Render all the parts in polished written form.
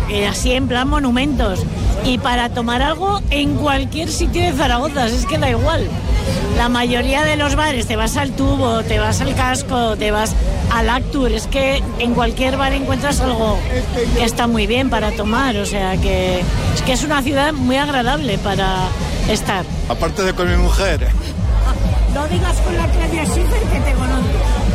así en plan monumentos. Y para tomar algo en cualquier sitio de Zaragoza, es que da igual. La mayoría de los bares, te vas al Tubo, te vas al Casco, te vas al Actur, es que en cualquier bar encuentras algo que está muy bien para tomar, o sea que es una ciudad muy agradable para estar. Aparte de con mi mujer. No digas con la Claudia Schiffer que te conozco.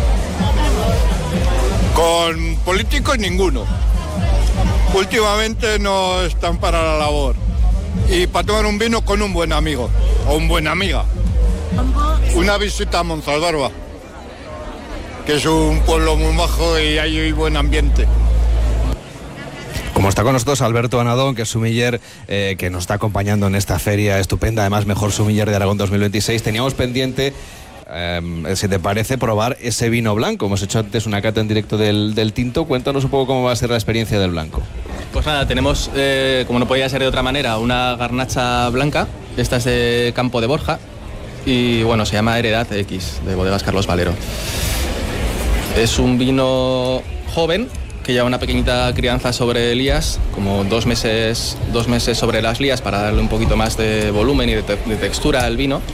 Con políticos ninguno. Últimamente no están para la labor. Y para tomar un vino con un buen amigo o una buena amiga. Una visita a Monsalvarba, que es un pueblo muy majo y hay buen ambiente. Como está con nosotros Alberto Anadón, que es sumiller, que nos está acompañando en esta feria estupenda, además mejor sumiller de Aragón 2026, teníamos pendiente, si te parece, probar ese vino blanco. Hemos hecho antes una cata en directo del tinto. Cuéntanos un poco cómo va a ser la experiencia del blanco. Pues nada, tenemos, como no podía ser de otra manera, una garnacha blanca. Esta es de Campo de Borja y bueno, se llama Heredad X, de Bodegas Carlos Valero. Es un vino joven que lleva una pequeñita crianza sobre lías, como 2 meses sobre las lías, para darle un poquito más de volumen y de textura al vino.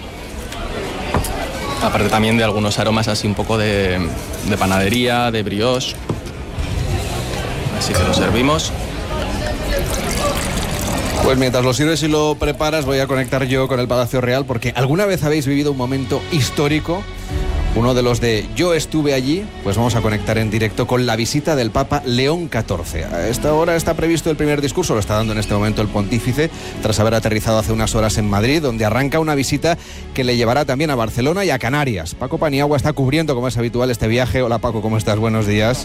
Aparte también de algunos aromas así un poco de panadería, de brioche. Así que lo servimos. Pues mientras lo sirves y lo preparas, voy a conectar yo con el Palacio Real, porque ¿alguna vez habéis vivido un momento histórico? Uno de los de Yo estuve allí. Pues vamos a conectar en directo con la visita del Papa León XIV. A esta hora está previsto el primer discurso, lo está dando en este momento el pontífice, tras haber aterrizado hace unas horas en Madrid, donde arranca una visita que le llevará también a Barcelona y a Canarias. Paco Paniagua está cubriendo, como es habitual, este viaje. Hola Paco, ¿cómo estás? Buenos días.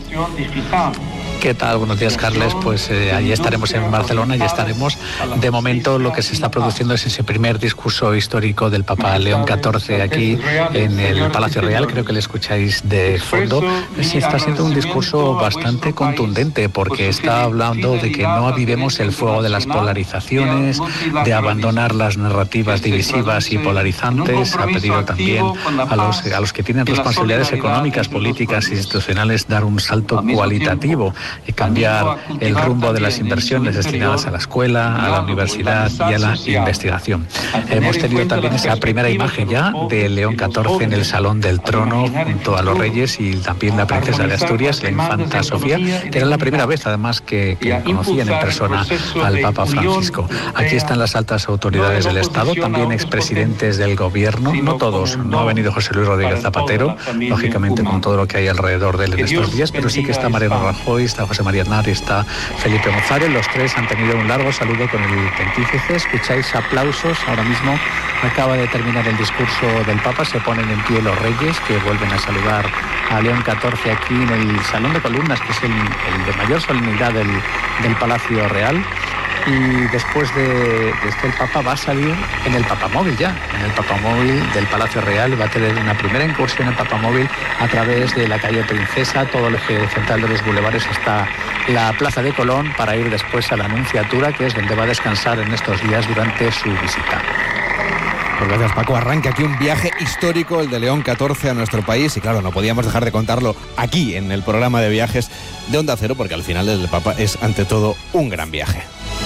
¿Qué tal? Buenos días, Carles. Pues allí estaremos en Barcelona y estaremos. De momento lo que se está produciendo es ese primer discurso histórico del Papa León XIV aquí en el Palacio Real. Creo que le escucháis de fondo. Sí, está siendo un discurso bastante contundente, porque está hablando de que no avivemos el fuego de las polarizaciones, de abandonar las narrativas divisivas y polarizantes. Ha pedido también a los que tienen responsabilidades económicas, políticas e institucionales dar un salto cualitativo y cambiar el rumbo de las inversiones destinadas a la escuela, a la universidad y a la investigación. Hemos tenido también esa primera imagen ya de León XIV en el Salón del Trono junto a los reyes y también la princesa de Asturias, la infanta Sofía, que era la primera vez además que conocían en persona al Papa Francisco. Aquí están las altas autoridades del Estado, también expresidentes del gobierno, no todos, no ha venido José Luis Rodríguez Zapatero, lógicamente con todo lo que hay alrededor de él en estos días, pero sí que está Mariano Rajoy, está José María Aznar y está Felipe González. Los tres han tenido un largo saludo con el pontífice. Escucháis aplausos. Ahora mismo acaba de terminar el discurso del Papa. Se ponen en pie los reyes, que vuelven a saludar a León XIV aquí en el Salón de Columnas, que es el de mayor solemnidad del Palacio Real. Y después de esto el Papa va a salir en el Papamóvil ya, en el Papamóvil del Palacio Real. Va a tener una primera incursión en Papamóvil a través de la calle Princesa, todo el eje central de los bulevares hasta la Plaza de Colón, para ir después a la Anunciatura, que es donde va a descansar en estos días durante su visita. Pues gracias, Paco. Arranca aquí un viaje histórico, el de León XIV a nuestro país, y claro, no podíamos dejar de contarlo aquí en el programa de viajes de Onda Cero, porque al final el Papa es ante todo un gran viaje.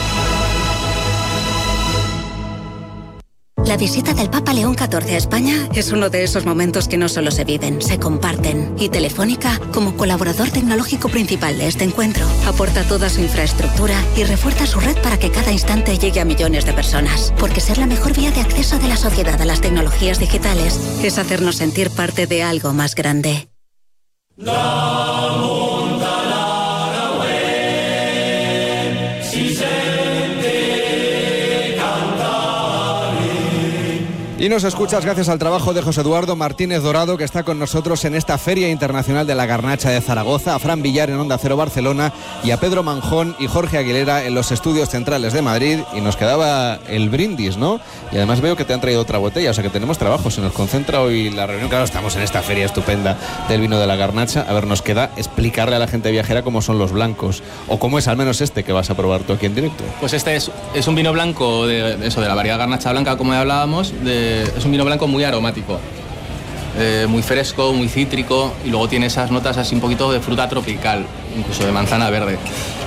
La visita del Papa León XIV a España es uno de esos momentos que no solo se viven, se comparten. Y Telefónica, como colaborador tecnológico principal de este encuentro, aporta toda su infraestructura y refuerza su red para que cada instante llegue a millones de personas. Porque ser la mejor vía de acceso de la sociedad a las tecnologías digitales es hacernos sentir parte de algo más grande. Y nos escuchas gracias al trabajo de José Eduardo Martínez Dorado, que está con nosotros en esta Feria Internacional de la Garnacha de Zaragoza, a Fran Villar en Onda Cero Barcelona y a Pedro Manjón y Jorge Aguilera en los estudios centrales de Madrid. Y nos quedaba el brindis, ¿no? Y además veo que te han traído otra botella, o sea que tenemos trabajo. Se nos concentra hoy la reunión. Claro, estamos en esta feria estupenda del vino de la Garnacha. A ver, nos queda explicarle a la gente viajera cómo son los blancos, o cómo es al menos este que vas a probar tú aquí en directo. Pues este es un vino blanco de la variedad Garnacha Blanca, como ya hablábamos. Es un vino blanco muy aromático, muy fresco, muy cítrico, y luego tiene esas notas así un poquito de fruta tropical, incluso de manzana verde.